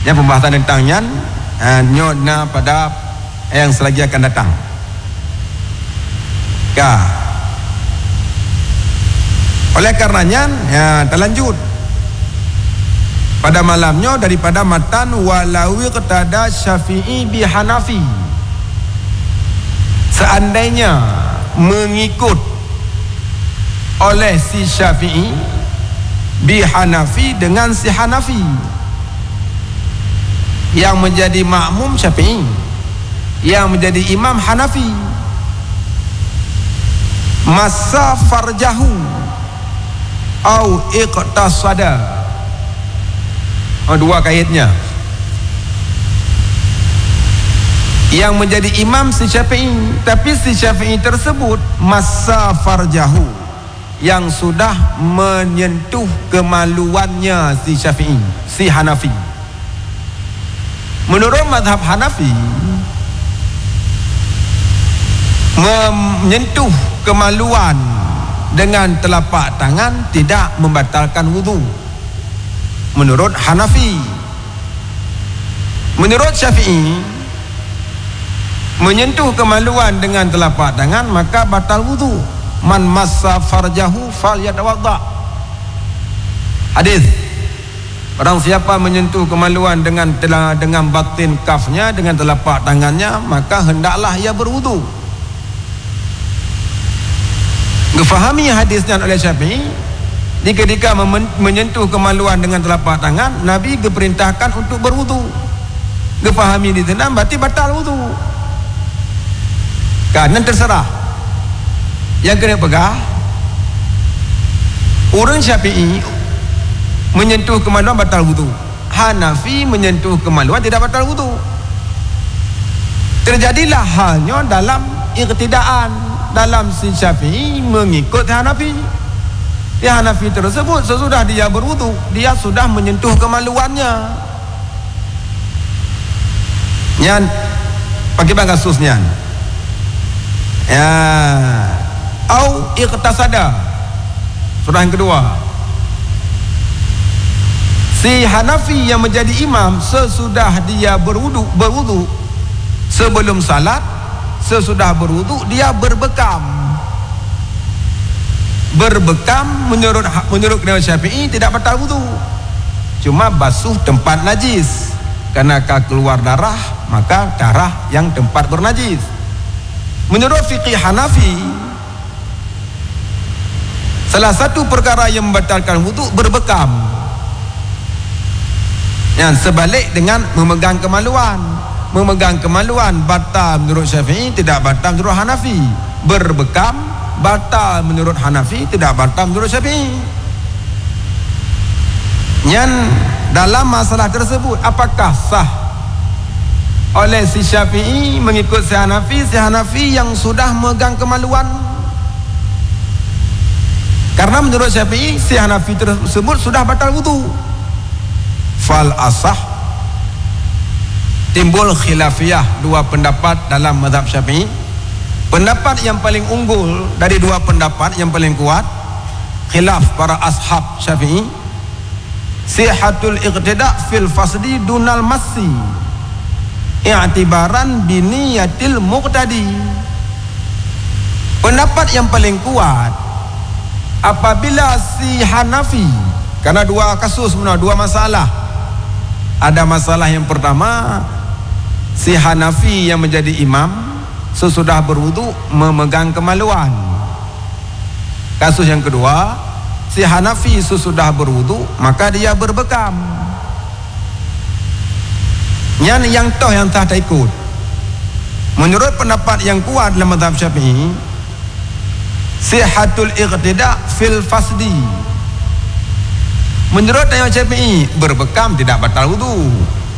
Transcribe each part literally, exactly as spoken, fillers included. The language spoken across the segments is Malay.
Yang pembahasan tentangnya uh, nyodna pada yang selagi akan datang. Ya. Oleh karenanya ya, terlanjut pada malamnya daripada matan walawi ketada Syafi'i bi Hanafi, seandainya mengikut oleh si Syafi'i bi Hanafi dengan si Hanafi, yang menjadi makmum Syafi'i, yang menjadi imam Hanafi, masa farjahu au iqtasada. Oh, dua kaitnya. Yang menjadi imam si Syafi'i, tapi si Syafi'i tersebut masa farjahu, yang sudah menyentuh kemaluannya si Syafi'i, si Hanafi. Menurut mazhab Hanafi, menyentuh kemaluan dengan telapak tangan tidak membatalkan wudu. Menurut Hanafi. Menurut Syafi'i, menyentuh kemaluan dengan telapak tangan maka batal wudu. Man massa farjahu falyatawadda. Hadis, barang siapa menyentuh kemaluan dengan dengan batin kafnya, dengan telapak tangannya, maka hendaklah ia berwudu. Gefahami hadisnya oleh Syafi'i, di ketika menyentuh kemaluan dengan telapak tangan, Nabi diperintahkan untuk berwudu. Gefahami di sana berarti batal wudu. Karena terserah. Yang kena pegang, orang Syafi'i menyentuh kemaluan batal wudu. Hanafi menyentuh kemaluan tidak batal wudu. Terjadilah halnya dalam iqtidaan, dalam si Syafi'i mengikut Hanafi. Ya, Hanafi tersebut sesudah dia berwudu, dia sudah menyentuh kemaluannya. Nyan pakai bang kasusnya. Ya, au iqtasada. Surah yang kedua. Si Hanafi yang menjadi imam sesudah dia berwudu, berwudu sebelum salat, sesudah berwudu dia berbekam. Berbekam menurut menurut pendapat Syafi'i tidak batal wudu. Cuma basuh tempat najis. Karena kalau keluar darah, maka darah yang tempat bernajis. Menurut fikih Hanafi, salah satu perkara yang membatalkan wudu berbekam. Yang sebalik dengan memegang kemaluan. Memegang kemaluan batal menurut Syafi'i, tidak batal menurut Hanafi. Berbekam batal menurut Hanafi, tidak batal menurut Syafi'i. Yang dalam masalah tersebut, apakah sah oleh si Syafi'i mengikut si Hanafi, si Hanafi yang sudah memegang kemaluan? Karena menurut Syafi'i, si Hanafi tersebut sudah batal wudu. Fal asah, timbul khilafiyah, dua pendapat dalam mazhab Syafi'i. Pendapat yang paling unggul dari dua pendapat yang paling kuat, khilaf para ashab Syafi'i, sihatul iqtida fil fasdi dunal massi i'tibaran biniyatil muqtadi. Pendapat yang paling kuat, apabila si Hanafi, karena dua kasus, dua masalah. Ada masalah yang pertama, si Hanafi yang menjadi imam sesudah berwudu memegang kemaluan. Kasus yang kedua, si Hanafi sesudah berwudu maka dia berbekam. Yang yang toh yang tak ikut. Menurut pendapat yang kuat dalam mazhab Syafi'i, sihatul iqtida fil fasdi. Menurut mazhab Syafi'i, berbekam tidak batal wudu.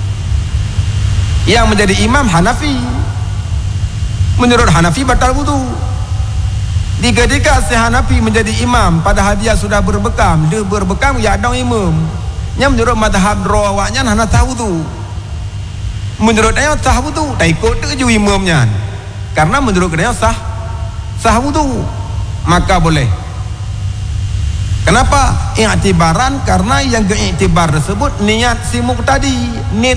Yang menjadi imam Hanafi, menurut Hanafi batal wudu. Di ketika si Hanafi menjadi imam padahal dia sudah berbekam, dia berbekam ya ada imam. Yang menurut mazhab rawaknya hana tahu wudu. Menurut dia sah wudu, tak ikut tu je imamnya. Karena menurut dia sah sah wudu, maka boleh. Kenapa? I'tibaran, karena yang keiktibar tersebut niat si muqtadi,